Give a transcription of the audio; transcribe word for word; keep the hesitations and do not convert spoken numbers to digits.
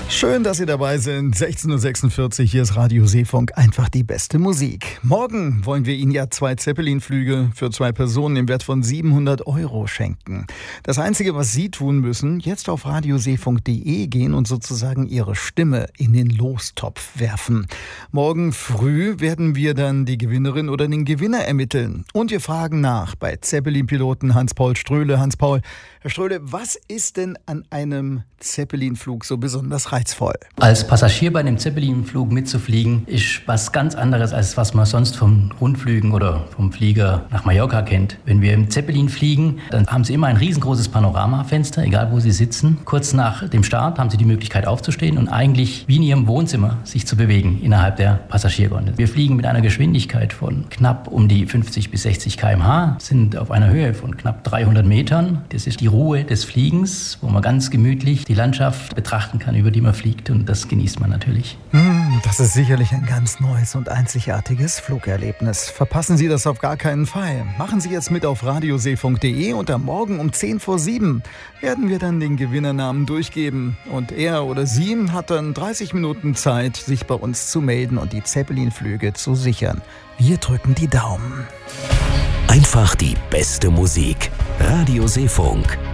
Schön, dass Sie dabei sind. sechzehn Uhr sechsundvierzig, hier ist Radio Seefunk, einfach die beste Musik. Morgen wollen wir Ihnen ja zwei Zeppelin-Flüge für zwei Personen im Wert von siebenhundert Euro schenken. Das Einzige, was Sie tun müssen, jetzt auf radioseefunk punkt de gehen und sozusagen Ihre Stimme in den Lostopf werfen. Morgen früh werden wir dann die Gewinnerin oder den Gewinner ermitteln. Und wir fragen nach bei Zeppelin-Piloten Hans-Paul Ströhle. Hans-Paul, Herr Ströhle, was ist denn an einem Zeppelin-Flug so besonders reizvoll? Als Passagier bei einem Zeppelin-Flug mitzufliegen, ist was ganz anderes, als was man sonst von Rundflügen oder vom Flieger nach Mallorca kennt. Wenn wir im Zeppelin fliegen, dann haben Sie immer ein riesengroßes Panoramafenster, egal wo Sie sitzen. Kurz nach dem Start haben Sie die Möglichkeit aufzustehen und eigentlich wie in Ihrem Wohnzimmer sich zu bewegen innerhalb der Passagiergondel. Wir fliegen mit einer Geschwindigkeit von knapp um die fünfzig bis sechzig Kilometer pro Stunde, sind auf einer Höhe von knapp dreihundert Metern. Das ist die Ruhe des Fliegens, wo man ganz gemütlich die Landschaft betrachten kann, über die man fliegt, und das genießt man natürlich. Das ist sicherlich ein ganz neues und einzigartiges Flugerlebnis. Verpassen Sie das auf gar keinen Fall. Machen Sie jetzt mit auf radioseefunk punkt de und am Morgen um zehn vor sieben werden wir dann den Gewinnernamen durchgeben. Und er oder sie hat dann dreißig Minuten Zeit, sich bei uns zu melden und die Zeppelin-Flüge zu sichern. Wir drücken die Daumen. Einfach die beste Musik. Radio Seefunk.